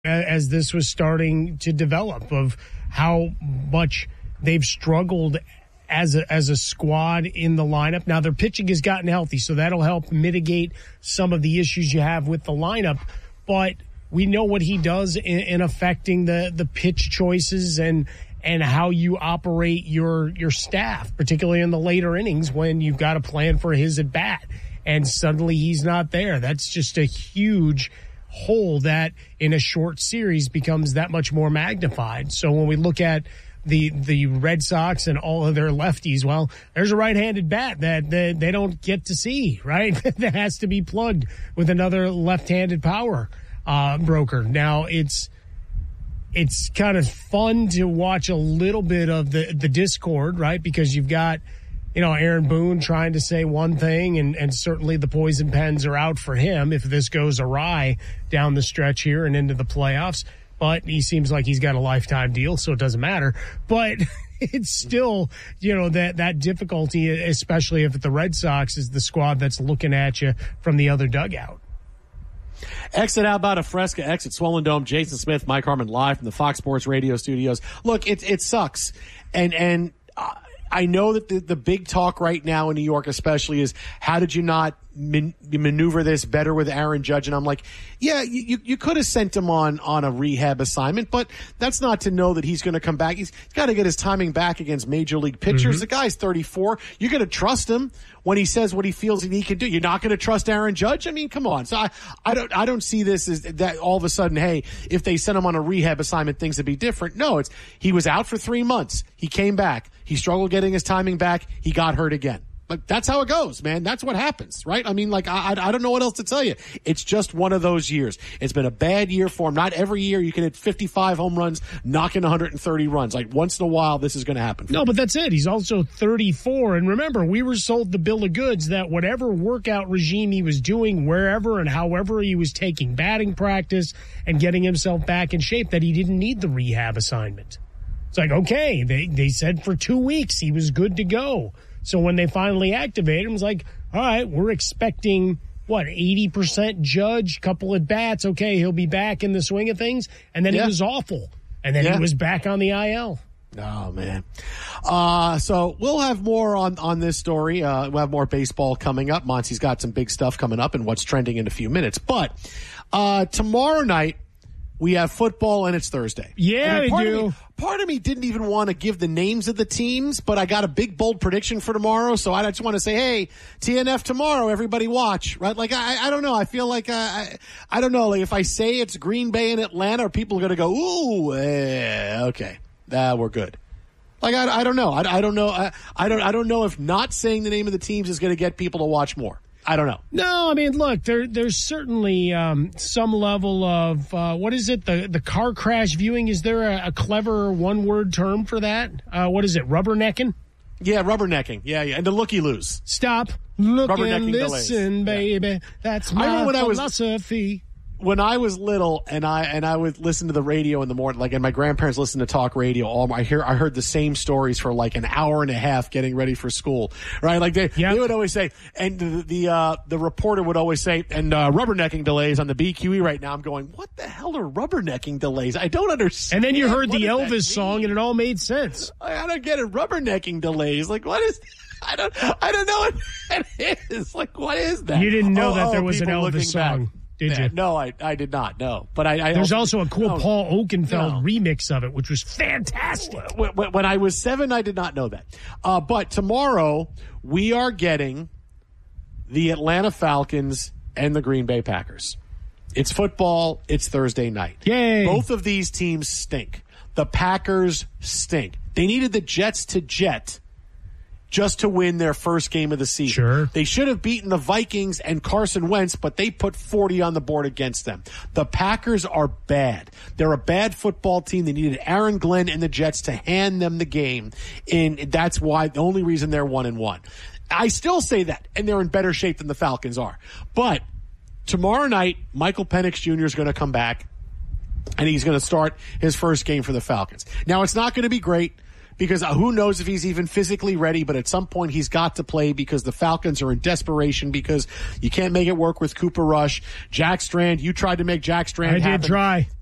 as this was starting to develop, of how much they've struggled as a squad in the lineup. Now, their pitching has gotten healthy, so that'll help mitigate some of the issues you have with the lineup. But we know what he does in affecting the pitch choices and how you operate your staff, particularly in the later innings when you've got to plan for his at bat. And suddenly he's not there. That's just a huge hole that in a short series becomes that much more magnified. So when we look at the Red Sox and all of their lefties, well, there's a right-handed bat that they don't get to see, right? That has to be plugged with another left-handed power broker. Now it's kind of fun to watch a little bit of the discord, right? Because you've got, Aaron Boone trying to say one thing, and certainly the poison pens are out for him if this goes awry down the stretch here and into the playoffs. But he seems like he's got a lifetime deal, so it doesn't matter. But it's still, that difficulty, especially if the Red Sox is the squad that's looking at you from the other dugout. Exit How About a Fresca, exit Swollen Dome. Jason Smith, Mike Harmon live from the Fox Sports Radio studios. Look, it sucks. And I know that the big talk right now in New York especially is, how did you not maneuver this better with Aaron Judge? And I'm like, yeah, you could have sent him on a rehab assignment, but that's not to know that he's going to come back. He's got to get his timing back against major league pitchers. Mm-hmm. The guy's 34. You're going to trust him when he says what he feels he can do. You're not going to trust Aaron Judge? I mean, come on. So I don't see this as that all of a sudden, hey, if they sent him on a rehab assignment, things would be different. No, he was out for 3 months. He came back. He struggled getting his timing back. He got hurt again. Like, that's how it goes, man. That's what happens, right? I mean, like, I don't know what else to tell you. It's just one of those years. It's been a bad year for him. Not every year you can hit 55 home runs, knock in 130 runs. Like, once in a while, this is going to happen. No, but that's it. He's also 34. And remember, we were sold the bill of goods that whatever workout regime he was doing, wherever and however he was taking batting practice and getting himself back in shape, that he didn't need the rehab assignment. It's like, okay, they said for 2 weeks he was good to go. So when they finally activated him, it's like, all right, we're expecting, 80% Judge, couple at bats. Okay, he'll be back in the swing of things. And then he was awful. And then he was back on the IL. Oh, man. So we'll have more on this story. We'll have more baseball coming up. Monty's got some big stuff coming up and what's trending in a few minutes. But tomorrow night, we have football, and it's Thursday. Yeah, we do. Part of me didn't even want to give the names of the teams, but I got a big, bold prediction for tomorrow, so I just want to say, hey, TNF tomorrow, everybody watch, right? Like, I don't know. I feel like, I don't know. Like, if I say it's Green Bay and Atlanta, are people going to go, ooh, okay, we're good. Like, I don't know. I don't know. I don't know if not saying the name of the teams is going to get people to watch more. I don't know. No, I mean, look, there's certainly some level of, what is it, the car crash viewing? Is there a clever one-word term for that? What is it, rubbernecking? Yeah, rubbernecking. Yeah. And the looky-loos. Stop, look and listen, baby. Yeah. That's my philosophy. When I was little and I would listen to the radio in the morning, like, and my grandparents listened to talk radio, I heard the same stories for like an hour and a half getting ready for school, right? Like they would always say, and the reporter would always say, and rubbernecking delays on the BQE right now. I'm going, what the hell are rubbernecking delays? I don't understand. And then you heard the Elvis song and it all made sense. I don't get it. Rubbernecking delays. Like, what is, I don't know what that is. Like, what is that? You didn't know that there was an Elvis song. Back. Did you? No, I did not. No, but there's also a cool Paul Oakenfold remix of it, which was fantastic. When I was 7, I did not know that. But tomorrow we are getting the Atlanta Falcons and the Green Bay Packers. It's football. It's Thursday night. Yay! Both of these teams stink. The Packers stink. They needed the Jets to jet just to win their first game of the season. Sure. They should have beaten the Vikings and Carson Wentz, but they put 40 on the board against them. The Packers are bad. They're a bad football team. They needed Aaron Glenn and the Jets to hand them the game, and that's why the only reason they're 1-1. I still say that, and they're in better shape than the Falcons are. But tomorrow night, Michael Penix Jr. is going to come back, and he's going to start his first game for the Falcons. Now, it's not going to be great, because who knows if he's even physically ready, but at some point he's got to play because the Falcons are in desperation because you can't make it work with Cooper Rush. Jack Strand, you tried to make Jack Strand happen. I did try.